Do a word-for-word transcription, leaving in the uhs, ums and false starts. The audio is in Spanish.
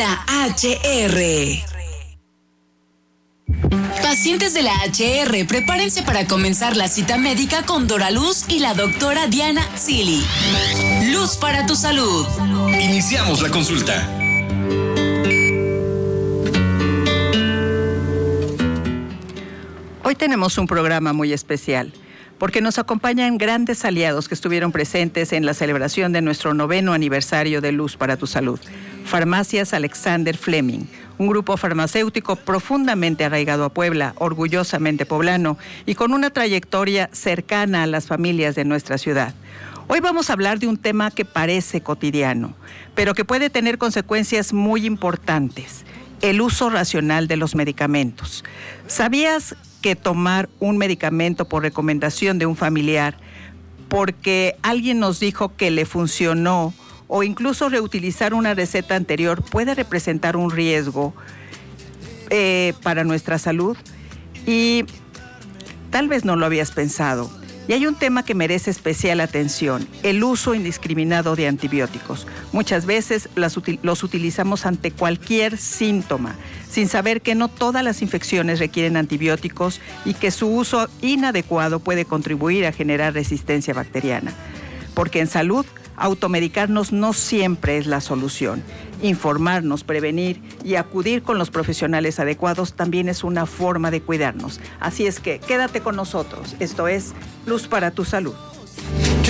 la H R. Pacientes de la H R, prepárense para comenzar la cita médica con Dora Luz y la doctora Diana Zilli. Luz para tu salud. Iniciamos la consulta. Hoy tenemos un programa muy especial, porque nos acompañan grandes aliados que estuvieron presentes en la celebración de nuestro noveno aniversario de Luz para tu Salud. Farmacias Alexander Fleming, un grupo farmacéutico profundamente arraigado a Puebla, orgullosamente poblano y con una trayectoria cercana a las familias de nuestra ciudad. Hoy vamos a hablar de un tema que parece cotidiano, pero que puede tener consecuencias muy importantes: el uso racional de los medicamentos. ¿Sabías que tomar un medicamento por recomendación de un familiar, porque alguien nos dijo que le funcionó, o incluso reutilizar una receta anterior, puede representar un riesgo eh, para nuestra salud? Y tal vez no lo habías pensado. Y hay un tema que merece especial atención: el uso indiscriminado de antibióticos. Muchas veces las, los utilizamos ante cualquier síntoma, sin saber que no todas las infecciones requieren antibióticos y que su uso inadecuado puede contribuir a generar resistencia bacteriana. Porque en salud, automedicarnos no siempre es la solución. Informarnos, prevenir y acudir con los profesionales adecuados también es una forma de cuidarnos. Así es que quédate con nosotros. Esto es Luz para tu Salud.